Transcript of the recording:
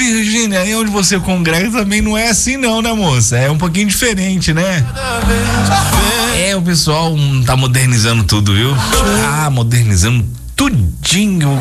Virgínia, aí onde você congrega também não é assim não, né, moça? É um pouquinho diferente, né? O pessoal tá modernizando tudo, viu? Modernizando tudinho.